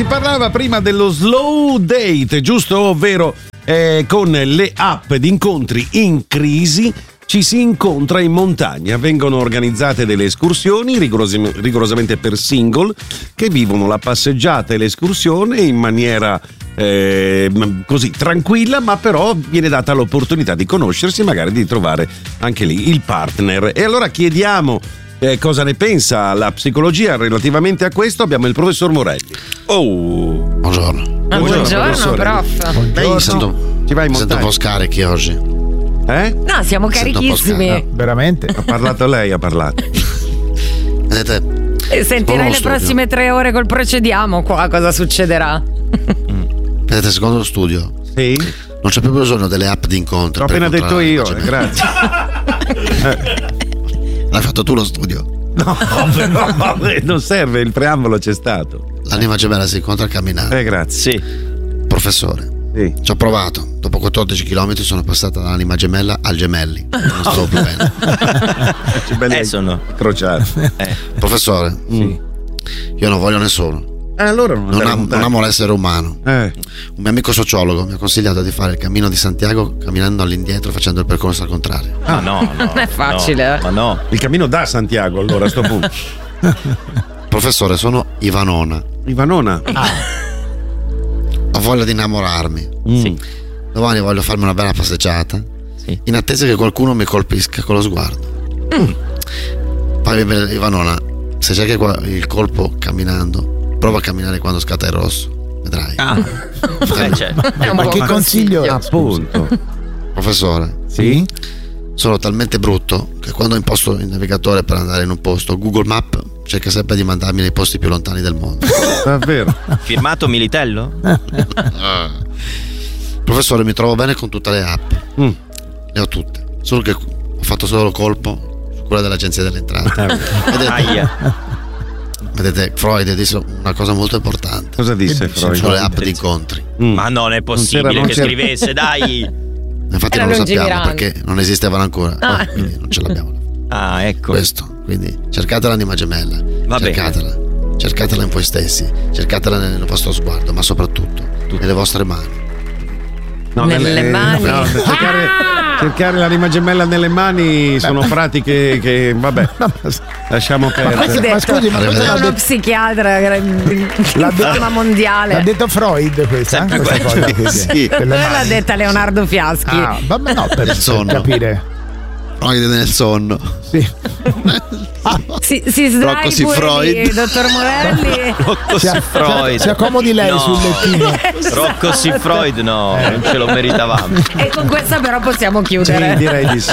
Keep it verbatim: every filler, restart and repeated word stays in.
si parlava prima dello slow date, giusto? Ovvero eh, con le app di incontri in crisi ci si incontra in montagna, vengono organizzate delle escursioni rigorosi- rigorosamente per single che vivono la passeggiata e l'escursione in maniera eh, così tranquilla, ma però viene data l'opportunità di conoscersi e magari di trovare anche lì il partner. E allora chiediamo eh, cosa ne pensa la psicologia relativamente a questo. Abbiamo il professor Morelli. Oh, buongiorno. Ah, buongiorno, buongiorno prof. Lei mi sento, ci vai in mi sento montagna? un po' scarichi oggi. Eh? No, siamo carichissimi. No, veramente? Ha parlato lei, ha parlato. Vedete? E sentirai le studio. prossime tre ore col procediamo qua, cosa succederà? Vedete, secondo lo studio, sì? Non c'è più bisogno delle app di incontro. L'ho appena detto io, eh, grazie. L'hai fatto tu lo studio? No, però non serve, il preambolo c'è stato. L'anima gemella si incontra a camminare. Eh, grazie. Sì. Professore, sì. Ci ho provato. Dopo quattordici chilometri sono passata dall'anima gemella al gemelli. Non stavo più bene. Gemelli eh, sono crociati. Eh. Professore, sì. Io non voglio nessuno. Eh, allora non, non, am- non amo l'essere umano. Eh. Un mio amico sociologo mi ha consigliato di fare il cammino di Santiago camminando all'indietro, facendo il percorso al contrario. Ah, no, no. Non è facile. No, ma no. Il cammino da Santiago, allora, a sto punto. Professore, sono Ivanona. Ivanona? Ah. Ho voglia di innamorarmi. Mm. Sì. Domani voglio farmi una bella passeggiata. Sì. In attesa che qualcuno mi colpisca con lo sguardo. Mm. Poi Ivanona, se c'è che qua il colpo camminando, prova a camminare quando scatta il rosso. Vedrai. Ah. eh, cioè, ma, ma che consiglio? Ah, appunto. Professore. Sì? Sono talmente brutto che quando imposto il navigatore per andare in un posto, Google Maps cerca sempre di mandarmi nei posti più lontani del mondo. Davvero? Firmato Militello? Professore, mi trovo bene con tutte le app. Mm. Le ho tutte. Solo che ho fatto solo colpo su quella dell'Agenzia delle Entrate. Vedete, vedete, Freud disse una cosa molto importante. Cosa disse Freud? Sulle app di incontri. Mm. Ma non è possibile non c'era, non che c'era. scrivesse, dai! Infatti Era non lo sappiamo lungimirante. perché non esistevano ancora. Ah. Oh, quindi non ce l'abbiamo. Ah, ecco. Questo, quindi cercate l'anima gemella. Va bene. cercatela. Cercatela in voi stessi, cercatela nel vostro sguardo, ma soprattutto nelle vostre mani. No, Nelle mani. no, cercare, Ah! cercare l'anima gemella nelle mani sono pratiche che, vabbè, lasciamo perdere. Ma scusi, ma cosa È l'ha uno detto? psichiatra L'ha detto- tema mondiale. L'ha detto Freud questa, Sempre questa quello. cosa, quindi, Sì. per le Dove mani. l'ha detta Leonardo Fiaschi? Ah, vabbè, no, per, Nel per sonno. capire. Freud nel sonno. Sì. Si, si sdrai Rocco si pure Freud. lì, dottor Morelli. Rocco Si, si Freud. si accomodi lei No. sul lettino. Rocco si Freud, no, non ce lo meritavamo. E con questa però possiamo Sì, chiudere. direi di sì.